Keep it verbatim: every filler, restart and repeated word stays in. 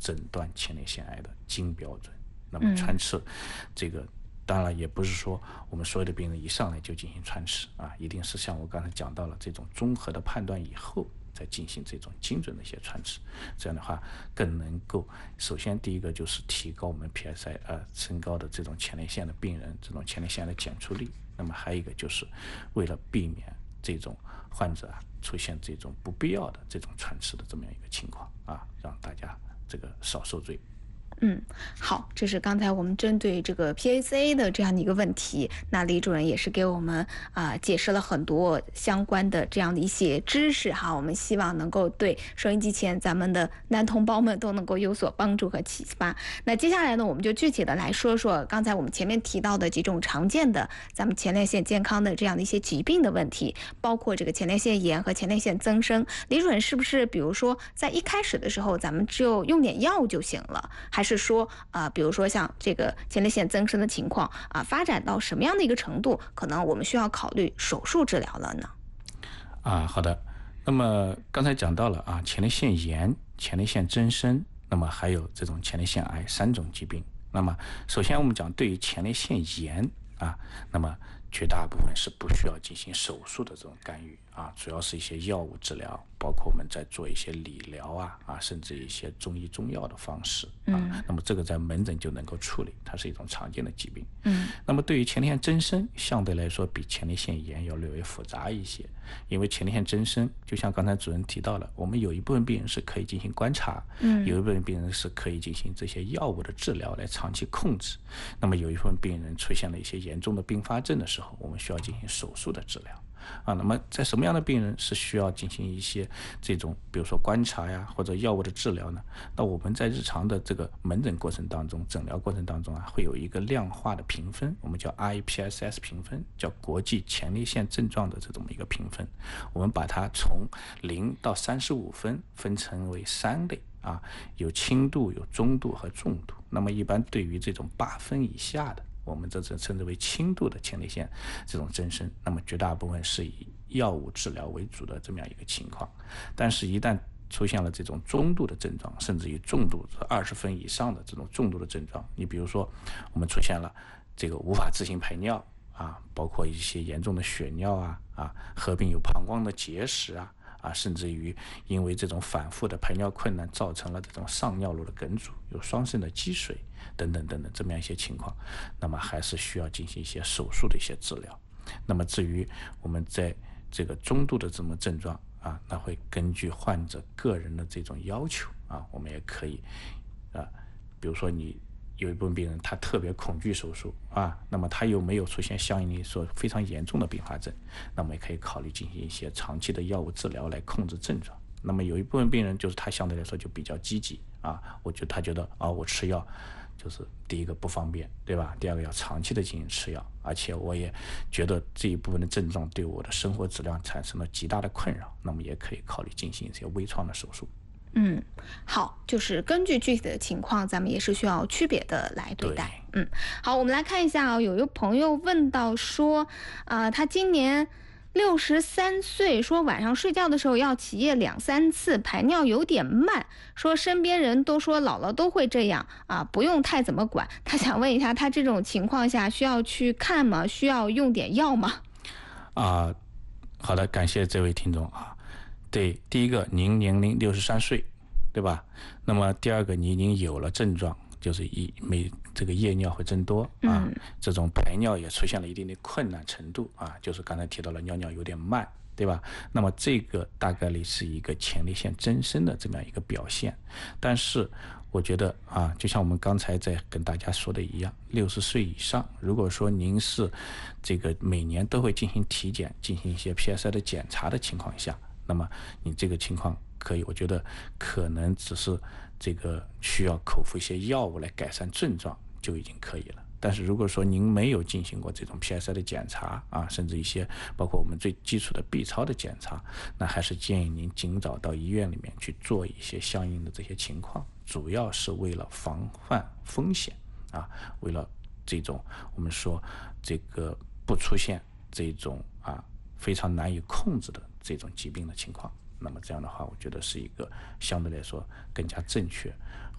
诊断前列腺癌的金标准。那么穿刺这个当然也不是说我们所有的病人一上来就进行穿刺啊，一定是像我刚才讲到了这种综合的判断以后再进行这种精准的一些穿刺，这样的话更能够首先第一个就是提高我们 P S I 呃升高的这种前列腺的病人这种前列腺的检出率，那么还有一个就是为了避免这种患者啊出现这种不必要的这种穿刺的这么样一个情况啊，让大家这个少受罪。 嗯，好，这是刚才我们针对这个 P A C A 的这样的一个问题，那李主任也是给我们啊、呃、解释了很多相关的这样的一些知识哈，我们希望能够对收音机前咱们的男同胞们都能够有所帮助和启发。那接下来呢，我们就具体的来说说刚才我们前面提到的几种常见的咱们前列腺健康的这样的一些疾病的问题，包括这个前列腺炎和前列腺增生。李主任是不是比如说在一开始的时候咱们只有用点药就行了，还是是说啊、呃，比如说像这个前列腺增生的情况啊、呃，发展到什么样的一个程度，可能我们需要考虑手术治疗了呢？ 啊，好的。那么刚才讲到了啊，前列腺炎、前列腺增生，那么还有这种前列腺癌三种疾病。那么首先我们讲对于前列腺炎啊，那么绝大部分是不需要进行手术的这种干预啊，主要是一些药物治疗，包括我们在做一些理疗啊啊，甚至一些中医中药的方式啊。嗯、那么这个在门诊就能够处理，它是一种常见的疾病。嗯。那么对于前列腺增生，相对来说比前列腺炎要略微复杂一些，因为前列腺增生，就像刚才主任提到了，我们有一部分病人是可以进行观察，嗯，有一部分病人是可以进行这些药物的治疗来长期控制。那么有一部分病人出现了一些严重的并发症的时候，我们需要进行手术的治疗啊。那么在什么样的病人是需要进行一些这种比如说观察呀或者药物的治疗呢？那我们在日常的这个门诊过程当中诊疗过程当中啊，会有一个量化的评分，我们叫 I P S S 评分，叫国际前列腺症状的这种一个评分，我们把它从零到三十五分分成为三类啊，有轻度、有中度和重度。那么一般对于这种八分以下的，我们这称之为轻度的前列腺这种增生，那么绝大部分是以药物治疗为主的这么样一个情况。但是一旦出现了这种中度的症状，甚至于重度二十分以上的这种重度的症状，你比如说我们出现了这个无法自行排尿啊，包括一些严重的血尿啊啊，合并有膀胱的结石啊啊，甚至于因为这种反复的排尿困难造成了这种上尿路的梗阻，有双肾的积水等等等等这么样一些情况，那么还是需要进行一些手术的一些治疗。那么至于我们在这个中度的这么症状啊，那会根据患者个人的这种要求啊，我们也可以啊，比如说你有一部分病人他特别恐惧手术啊，那么他又没有出现相应的说非常严重的并发症，那么也可以考虑进行一些长期的药物治疗来控制症状。那么有一部分病人就是他相对来说就比较积极啊，我觉得他觉得啊，我吃药就是第一个不方便，对吧？第二个要长期的进行吃药，而且我也觉得这一部分的症状对我的生活质量产生了极大的困扰，那么也可以考虑进行一些微创的手术。 嗯，好，就是根据具体的情况，咱们也是需要区别的来对待。对嗯，好，我们来看一下啊、哦，有一个朋友问到说，啊、呃，他今年六十三岁，说晚上睡觉的时候要起夜两三次，排尿有点慢，说身边人都说姥姥都会这样啊，不用太怎么管。他想问一下，他这种情况下需要去看吗？需要用点药吗？ 啊，好的，感谢这位听众啊。对，第一个您年龄六十三岁，对吧？那么第二个你已经有了症状，就是一每这个夜尿会增多啊，嗯、这种排尿也出现了一定的困难程度啊，就是刚才提到了尿尿有点慢，对吧？那么这个大概率是一个前列腺增生的这么样一个表现。但是我觉得啊，就像我们刚才在跟大家说的一样，六十岁以上，如果说您是这个每年都会进行体检，进行一些 P S I 的检查的情况下，那么你这个情况可以，我觉得可能只是这个需要口服一些药物来改善症状就已经可以了。但是如果说您没有进行过这种 P S I 的检查啊，甚至一些包括我们最基础的 B 超的检查，那还是建议您尽早到医院里面去做一些相应的这些情况，主要是为了防范风险啊，为了这种我们说这个不出现这种啊非常难以控制的这种疾病的情况。那么这样的话，我觉得是一个相对来说更加正确